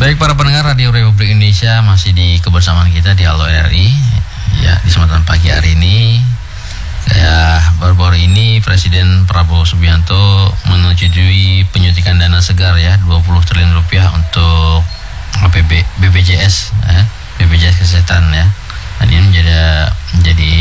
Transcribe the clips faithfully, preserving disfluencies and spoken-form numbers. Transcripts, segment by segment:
Baik para pendengar Radio Republik Indonesia, masih di kebersamaan kita di Halo R R I. Ya, di kesempatan pagi hari ini, ya, baru-baru ini Presiden Prabowo Subianto menyetujui penyuntikan dana segar ya dua puluh triliun rupiah untuk B P J S, ya, B P J S kesehatan ya. Dan ini menjadi menjadi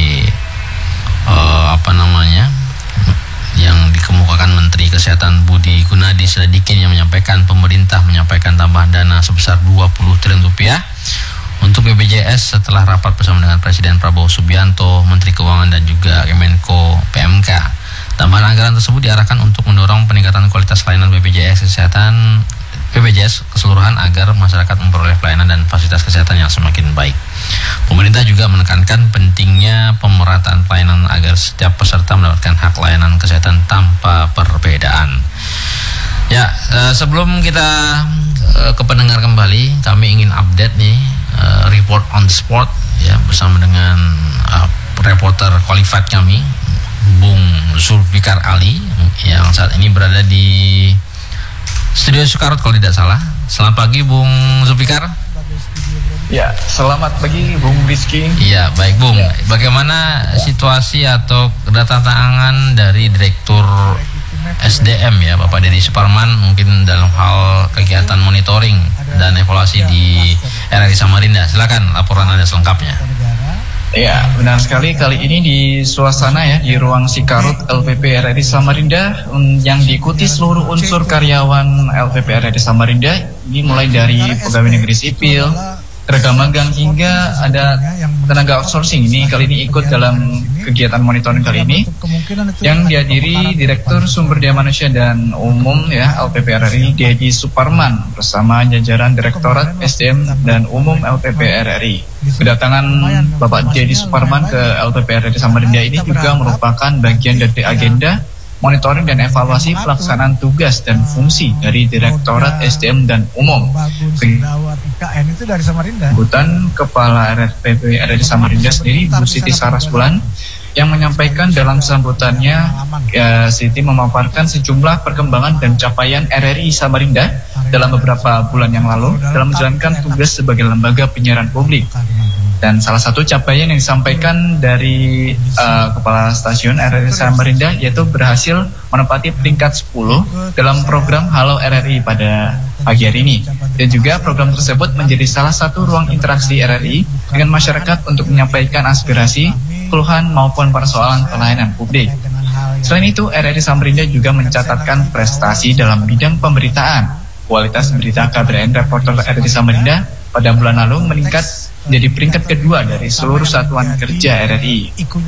uh, apa namanya? yang dikemukakan Menteri Kesehatan Budi Gunadi Sadikin yang menyampaikan pemerintah menyampaikan tambahan dana sebesar dua puluh triliun rupiah untuk B P J S setelah rapat bersama dengan Presiden Prabowo Subianto, Menteri Keuangan dan juga Kemenko P M K. Tambahan anggaran tersebut diarahkan untuk mendorong peningkatan kualitas layanan B P J S Kesehatan B P J S keseluruhan agar masyarakat memperoleh pelayanan dan fasilitas kesehatan yang semakin baik. Pemerintah juga menekankan pentingnya pemerataan pelayanan agar setiap peserta mendapatkan hak layanan kesehatan tanpa perbedaan. Ya, eh, sebelum kita eh, ke pendengar kembali, kami ingin update nih eh, report on the spot ya bersama dengan eh, reporter qualified kami, Bung Zulfikar Ali yang saat ini berada di Studio Sukarot kalau tidak salah. Selamat pagi Bung Zulfikar. Ya, selamat pagi Bung Rizky. Iya, baik Bung. Ya. Bagaimana situasi atau kedatangan dari Direktur S D M ya Bapak Deddy Suparman mungkin dalam hal kegiatan monitoring dan evaluasi di R R I Samarinda? Silakan laporan Anda selengkapnya. Ya, benar sekali. Kali ini di suasana ya di ruang Sikarut L P P R R I Samarinda um, yang diikuti seluruh unsur karyawan L P P R R I Samarinda. Ini mulai dari pegawai negeri sipil, tenaga magang hingga ada tenaga outsourcing. Ini kali ini ikut dalam kegiatan monitoring kali ini yang dihadiri Direktur Sumber Daya Manusia dan Umum ya L P P R R I Deddy Suparman bersama jajaran Direktorat S D M dan Umum L P P R R I. Kedatangan Bapak Deddy Suparman ke L P P R R I Samarinda ini juga merupakan bagian dari agenda monitoring dan evaluasi pelaksanaan tugas dan fungsi dari Direktorat S D M dan Umum. Sambutan Kepala R P P R R I Samarinda sendiri, Bu Siti Sarasbulan, yang menyampaikan dalam sambutannya, ya, Siti memaparkan sejumlah perkembangan dan capaian R R I Samarinda dalam beberapa bulan yang lalu dalam menjalankan tugas sebagai lembaga penyiaran publik. Dan salah satu capaian yang disampaikan dari uh, Kepala Stasiun R R I Samarinda yaitu berhasil menempati peringkat sepuluh dalam program Halo R R I pada pagi hari ini. Dan juga program tersebut menjadi salah satu ruang interaksi R R I dengan masyarakat untuk menyampaikan aspirasi, keluhan maupun persoalan pelayanan publik. Selain itu, R R I Samarinda juga mencatatkan prestasi dalam bidang pemberitaan. Kualitas berita K B R N Reporter R R I Samarinda pada bulan lalu meningkat menjadi peringkat kedua dari seluruh satuan kerja R R I.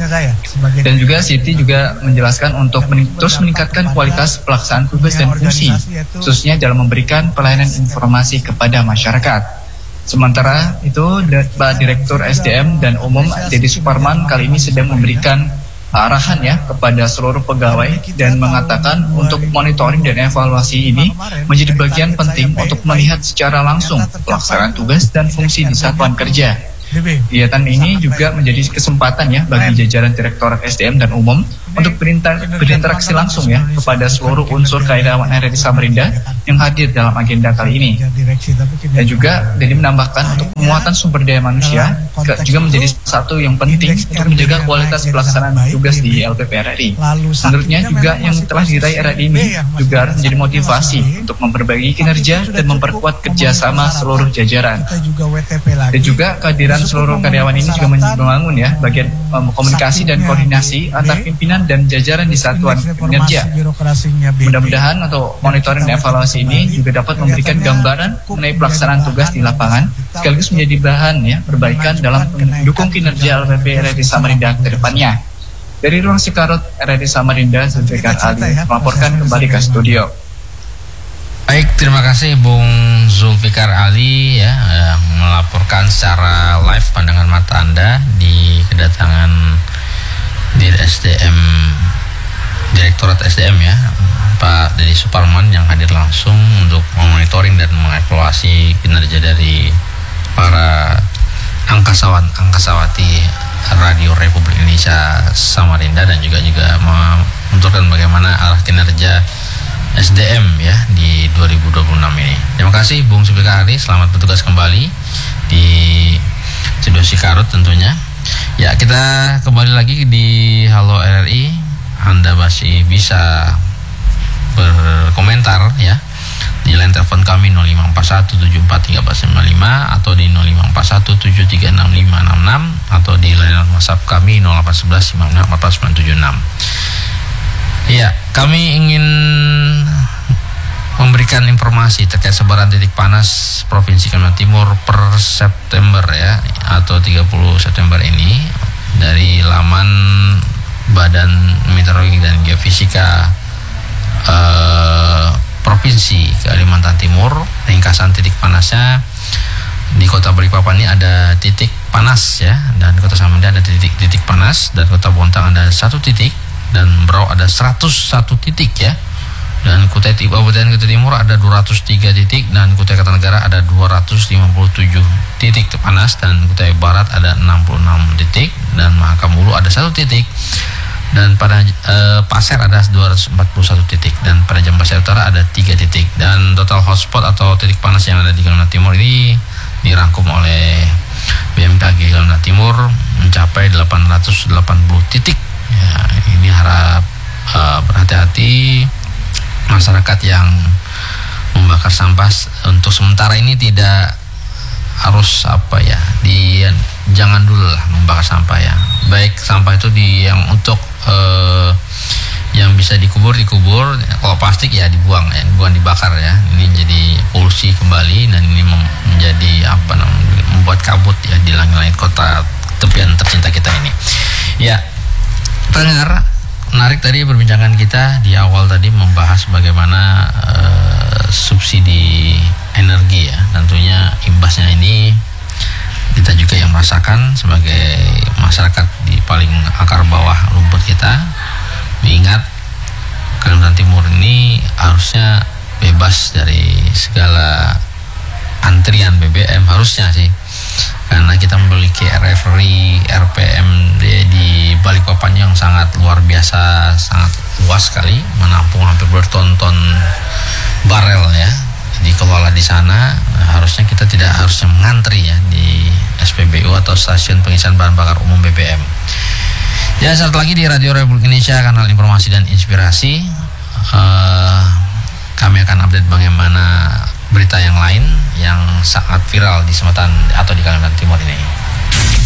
Dan juga Siti juga menjelaskan untuk mening- terus meningkatkan kualitas pelaksanaan tugas dan fungsi, khususnya dalam memberikan pelayanan informasi kepada masyarakat. Sementara itu, Pak Direktur S D M dan Umum Deddy Suparman kali ini sedang memberikan arahan ya kepada seluruh pegawai dan mengatakan untuk monitoring dan evaluasi ini menjadi bagian penting untuk melihat secara langsung pelaksanaan tugas dan fungsi di satuan kerja. Kegiatan ini juga menjadi kesempatan ya bagi jajaran Direktorat S D M dan Umum untuk berinteraksi langsung ya kepada seluruh unsur karyawan R R I Samarinda yang hadir dalam agenda kali ini. Dan juga jadi menambahkan untuk penguatan sumber daya manusia juga menjadi satu yang penting untuk menjaga kualitas pelaksanaan tugas di L P P R R I. Menurutnya juga yang telah diraih R R I ini juga harus menjadi motivasi untuk memperbaiki kinerja dan memperkuat kerjasama seluruh jajaran. Dan juga kehadiran seluruh karyawan ini juga membangun ya bagian um, komunikasi dan koordinasi antar pimpinan dan jajaran di satuan kinerja. Mudah-mudahan atau monitoring dan evaluasi ini juga dapat memberikan gambaran mengenai pelaksanaan tugas di lapangan, sekaligus menjadi bahan ya perbaikan dalam mendukung kinerja L P P R R I Samarinda ke depannya. Dari ruang Sikarut R R I Samarinda, Zulfikar Ali melaporkan kembali ke studio. Baik, terima kasih Bung Zulfikar Ali ya yang melaporkan secara live pandangan mata Anda di kedatangan Dir S D M Direktorat S D M ya Pak Deddy Suparman yang hadir langsung untuk memonitoring dan mengevaluasi kinerja dari para angkasawan angkasawati Radio Republik Indonesia Samarinda dan juga juga menentukan bagaimana arah kinerja S D M ya di dua ribu dua puluh enam ini. Terima kasih Bung Subikari, selamat bertugas kembali di Studio Sikarut tentunya. Ya, kita kembali lagi di Halo R R I. Anda masih bisa berkomentar ya di line telepon kami nol lima empat satu tujuh empat tiga empat sembilan lima atau di nol lima empat satu tujuh tiga enam lima enam enam atau di line WhatsApp kami nol delapan satu satu lima enam empat sembilan tujuh enam. Iya, kami ingin memberikan informasi terkait sebaran titik panas Provinsi Kalimantan Timur per September ya, atau tiga puluh September ini dari laman Badan Meteorologi dan Geofisika eh, Provinsi Kalimantan Timur. Ringkasan titik panasnya di Kota Balikpapan ini ada titik panas ya, dan Kota Samarinda ada titik-titik panas, dan Kota Bontang ada satu titik, dan Berau ada seratus satu titik ya. Dan Kutai Kabupaten Kutai Timur ada dua ratus tiga titik, dan Kutai Kartanegara ada dua ratus lima puluh tujuh titik panas, dan Kutai Barat ada enam puluh enam titik, dan Mahakam Hulu ada satu titik, dan pada eh, Pasir ada dua ratus empat puluh satu titik, dan pada Jambasari Utara ada tiga titik. Dan total hotspot atau titik panas yang ada di Kalimantan Timur ini dirangkum oleh B M K G Kalimantan Timur mencapai delapan ratus delapan puluh titik. Ya, ini harap eh, berhati-hati masyarakat yang membakar sampah untuk sementara ini tidak harus apa ya, di jangan dulu lah membakar sampah ya. Baik sampah itu di yang untuk eh, yang bisa dikubur dikubur, kalau plastik ya dibuang ya, bukan dibakar ya. Ini jadi polusi kembali, dan ini menjadi apa namanya, membuat kabut ya di langit-langit kota tepian tercinta kita ini. Ya, pendengar, menarik tadi perbincangan kita di awal tadi membahas bagaimana uh, subsidi energi ya. Tentunya imbasnya ini kita juga yang merasakan sebagai masyarakat di paling akar bawah rumput kita. Mengingat Kalimantan Timur ini harusnya bebas dari segala antrian B B M, harusnya sih, karena kita memiliki referee R P M D di Balikpapan yang sangat luar biasa, sangat luas sekali, menampung hampir berton-ton barel ya, dikelola di sana. Nah, harusnya kita tidak harusnya mengantri ya di S P B U atau stasiun pengisian bahan bakar umum B B M. Ya, saat lagi di Radio Republik Indonesia, kanal informasi dan inspirasi, uh, kami akan update bagaimana berita yang lain yang sangat viral di Sumatera atau di Kalimantan Timur ini.